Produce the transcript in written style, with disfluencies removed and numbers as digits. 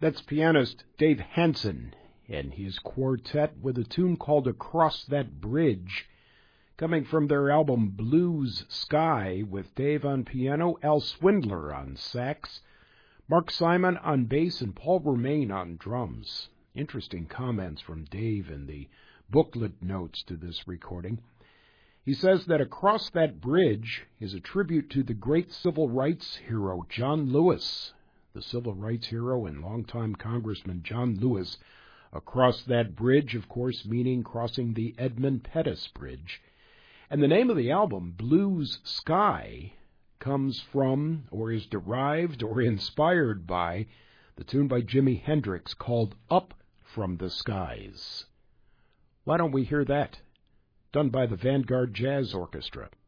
That's pianist Dave Hansen and his quartet with a tune called Across That Bridge, coming from their album Blues Sky, with Dave on piano, Al Swindler on sax, Mark Simon on bass, and Paul Romain on drums. Interesting comments from Dave in the booklet notes to this recording. He says that Across That Bridge is a tribute to the great civil rights hero John Lewis. The civil rights hero and longtime Congressman John Lewis. Across that bridge, of course, meaning crossing the Edmund Pettus Bridge. And the name of the album, Blues Sky, comes from, or is derived, or inspired by, the tune by Jimi Hendrix called Up from the Skies. Why don't we hear that? Done by the Vanguard Jazz Orchestra.